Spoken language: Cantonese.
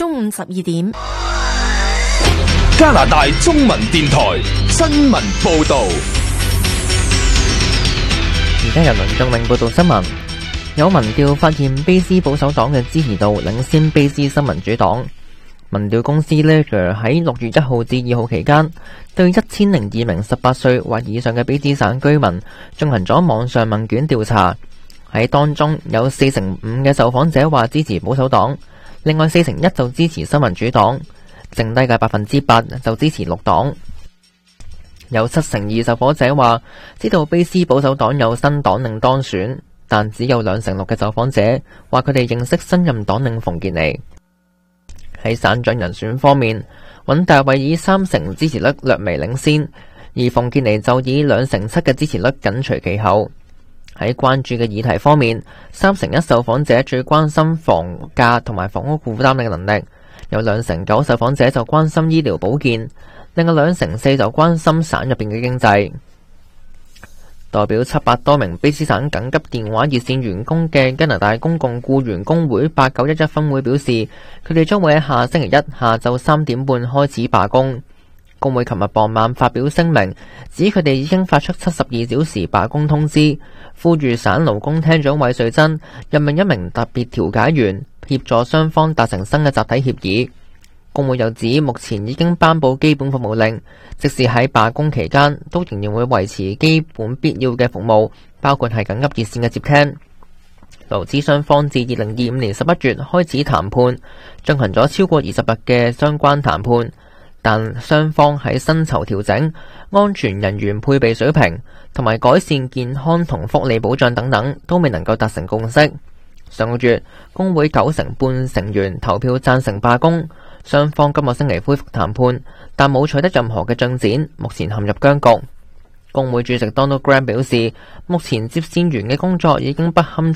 中午12點。 加拿大中文電台新聞報道。 而家由梁仲明報道新聞。有民調發現卑斯保守黨嘅支持度領先卑斯新民主黨。民調公司 Ledger 喺6月1號至2號期間，對1002名18歲或以上嘅卑斯省居民進行咗網上問卷調查。喺當中有45%嘅受訪者話支持保守黨，另外41%就支持新民主黨，剩低嘅8%就支持綠黨。有72%受訪者話知道卑斯保守黨有新黨領當選，但只有2%嘅受訪者話佢哋認識新任黨領馮傑尼。喺省長人選方面，尹大衛以30%支持率略微領先，而馮傑尼就以2%7%嘅支持率緊隨其後。喺關注嘅議題方面，31%受訪者最關心房價同埋房屋負擔嘅能力，有2%9%受訪者就關心醫療保健，另外2%4%就關心省入邊嘅經濟。代表700多名卑斯省緊急電話熱線員工嘅加拿大公共僱員工會8911分會表示，佢哋將會喺下星期一下晝3點半開始罷工。工會琴日傍晚發表聲明，指佢哋已經發出72小時罷工通知，呼籲省勞工廳長韋瑞珍任命一名特別調解員，協助雙方達成新嘅集體協議。工會又指，目前已經頒布基本服務令，即使喺罷工期間都仍然會維持基本必要嘅服務，包括係緊急熱線嘅接聽。勞資雙方自2025年11月開始談判，進行咗超過20日嘅相關談判，但雙方喺薪酬調整、安全人員配備水平同埋改善健康同福利保障等等都未能夠達成共識。上個月，工會90%半成員投票贊成罷工，雙方今個星期恢復談判，但冇取得任何嘅進展，目前陷入僵局。工會主席 Donald Graham 表示，目前接線員嘅工作已經不堪